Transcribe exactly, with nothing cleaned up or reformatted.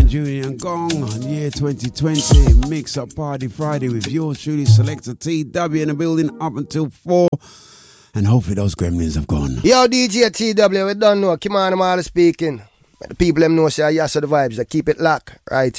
Julian Gong on year twenty twenty. Mix Up Party Friday with yours truly, Selector T W in the building up until four. And hopefully those gremlins have gone. Yo, D J T W, we don't know. Kim on, I'm all speaking. The people them know say, yes, the vibes. They keep it locked right